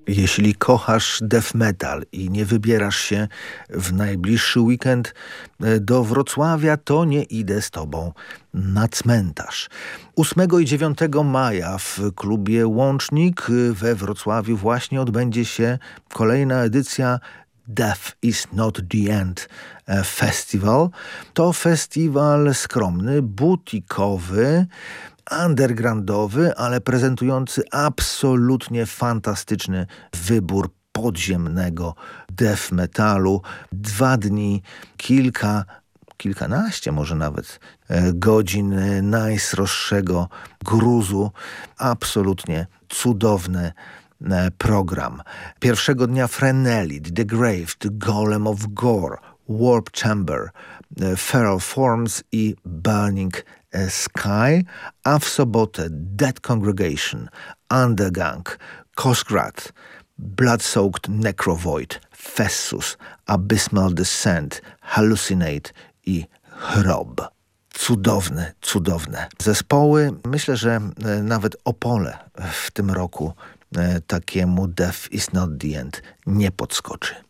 Jeśli kochasz death metal i nie wybierasz się w najbliższy weekend do Wrocławia, to nie idę z tobą na cmentarz. 8 i 9 maja w klubie Łącznik we Wrocławiu właśnie odbędzie się kolejna edycja Death is not the End Festival. To festiwal skromny, butikowy, undergroundowy, ale prezentujący absolutnie fantastyczny wybór podziemnego death metalu. 2 dni, kilkanaście może nawet godzin najsroższego gruzu. Absolutnie cudowny program. Pierwszego dnia Frenelit, The Grave, The Golem of Gore, Warp Chamber, Feral Forms i Burning Sky, a w sobotę Dead Congregation, Undergang, Kosgrat, Blood-Soaked Necrovoid, Fessus, Abyssmal Descent, Hallucinate i Chrob. Cudowne zespoły. Myślę, że nawet Opole w tym roku takiemu Death is not the End nie podskoczy.